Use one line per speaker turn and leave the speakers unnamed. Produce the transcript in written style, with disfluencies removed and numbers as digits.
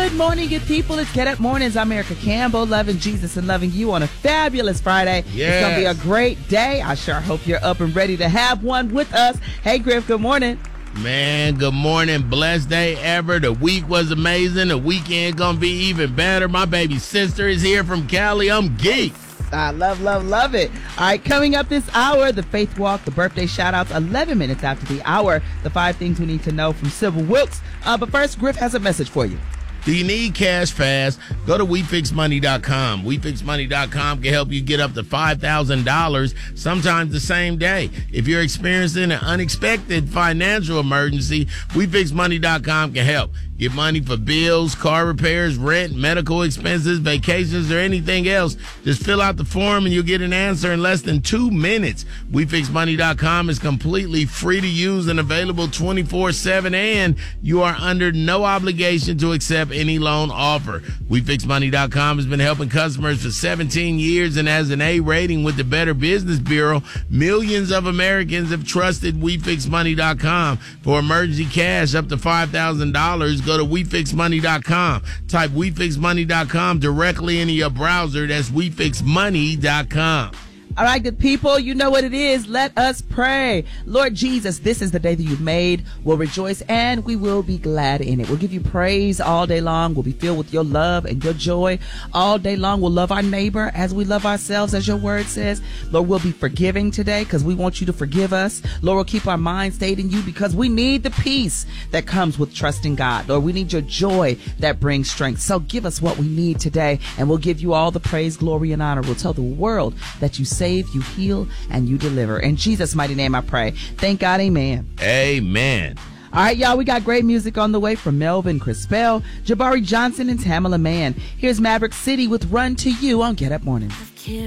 Good morning, good people. It's Get Up Mornings. I'm Erica Campbell, loving Jesus and loving you on a fabulous Friday.
Yes.
It's going to be a great day. I sure hope you're up and ready to have one with us. Hey, Griff, good morning.
Man, good morning. Blessed day ever. The week was amazing. The weekend gonna be even better. My baby sister is here from Cali. I'm geeked.
I love it. All right, coming up this hour, the Faith Walk, the birthday shout-outs, 11 minutes after the hour, the 5 things we need to know from Sybil Wilkes. But first, Griff has a message for you.
Do you need cash fast? Go to WeFixMoney.com. WeFixMoney.com can help you get up to $5,000, sometimes the same day. If you're experiencing an unexpected financial emergency, WeFixMoney.com can help. Get money for bills, car repairs, rent, medical expenses, vacations, or anything else. Just fill out the form and you'll get an answer in less than 2 minutes. WeFixMoney.com is completely free to use and available 24/7, and you are under no obligation to accept any loan offer. WeFixMoney.com has been helping customers for 17 years and has an A rating with the Better Business Bureau. Millions of Americans have trusted WeFixMoney.com for emergency cash up to $5,000. Go to WeFixMoney.com. Type WeFixMoney.com directly into your browser. That's WeFixMoney.com.
All right, good people, you know what it is. Let us pray. Lord Jesus, this is the day that you've made. We'll rejoice and we will be glad in it. We'll give you praise all day long. We'll be filled with your love and your joy all day long. We'll love our neighbor as we love ourselves, as your word says. Lord, we'll be forgiving today because we want you to forgive us. Lord, we'll keep our mind stayed in you because we need the peace that comes with trusting God. Lord, we need your joy that brings strength. So give us what we need today, and we'll give you all the praise, glory, and honor. We'll tell the world that you save, you heal, and you deliver. In Jesus' mighty name I pray. Thank God, amen.
Amen.
All right, y'all, we got great music on the way from Melvin Crispell, Jabari Johnson, and Tamala Mann. Here's Maverick City with Run to You on Get Up Mornings.